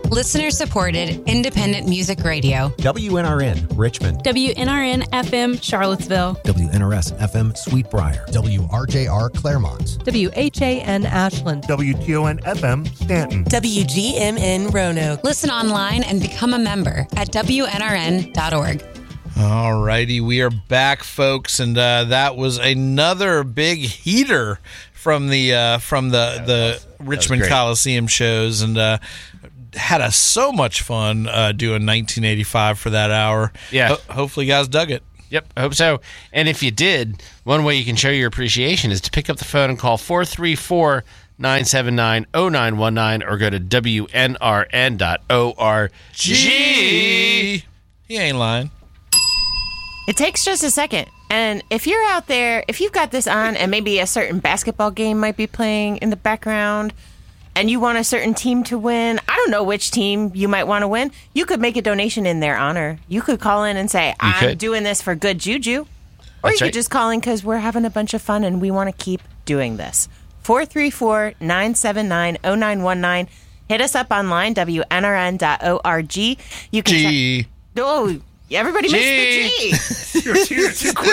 Listener-supported, independent music radio. WNRN, Richmond. WNRN FM, Charlottesville. WNRS FM, Sweetbriar. WRJR, Claremont. WHAN, Ashland. WTON FM, Stanton. WGMN, Roanoke. Listen online and become a member at WNRN.org. All righty, we are back, folks, and that was another big heater from the Richmond Coliseum shows, and had us so much fun doing 1985 for that hour. Yeah. Hopefully you guys dug it. Yep, I hope so. And if you did, one way you can show your appreciation is to pick up the phone and call 434-979-0919 or go to WNRN.org. He ain't lying. It takes just a second. And if you're out there, if you've got this on and maybe a certain basketball game might be playing in the background and you want a certain team to win, I don't know which team you might want to win, you could make a donation in their honor. You could call in and say, I'm doing this for good juju. Or you could just call in because we're having a bunch of fun and we want to keep doing this. 434-979-0919. Hit us up online, WNRN.org. You can everybody missed the G. You're too quick.